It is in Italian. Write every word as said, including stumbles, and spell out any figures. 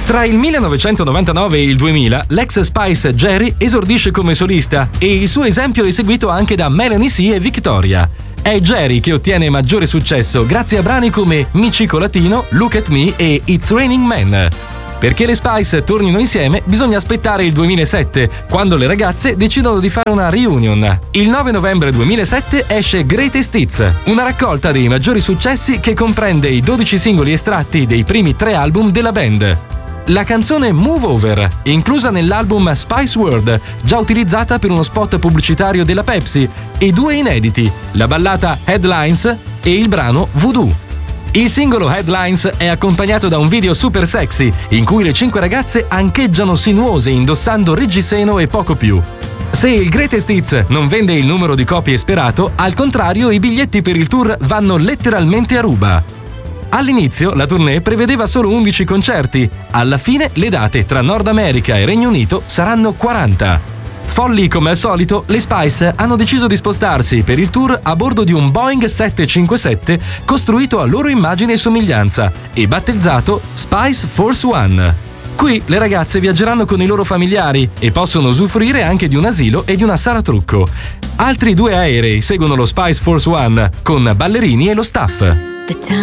Tra il millenovecentonovantanove e il duemila, l'ex Spice Geri esordisce come solista e il suo esempio è seguito anche da Melanie C e Victoria. È Geri che ottiene maggiore successo grazie a brani come Mi Cicolatino, Look at Me e It's Raining Men. Perché le Spice tornino insieme bisogna aspettare il duemilasette, quando le ragazze decidono di fare una reunion. Il nove novembre duemilasette esce Greatest Hits, una raccolta dei maggiori successi che comprende i dodici singoli estratti dei primi tre album della band. La canzone Move Over, inclusa nell'album Spice World, già utilizzata per uno spot pubblicitario della Pepsi, e due inediti, la ballata Headlines e il brano Voodoo. Il singolo Headlines è accompagnato da un video super sexy, in cui le cinque ragazze ancheggiano sinuose indossando reggiseno e poco più. Se il Greatest Hits non vende il numero di copie sperato, al contrario i biglietti per il tour vanno letteralmente a ruba. All'inizio la tournée prevedeva solo undici concerti, alla fine le date tra Nord America e Regno Unito saranno quaranta. Folli come al solito, le Spice hanno deciso di spostarsi per il tour a bordo di un Boeing sette cinque sette costruito a loro immagine e somiglianza e battezzato Spice Force One. Qui le ragazze viaggeranno con i loro familiari e possono usufruire anche di un asilo e di una sala trucco. Altri due aerei seguono lo Spice Force One con ballerini e lo staff.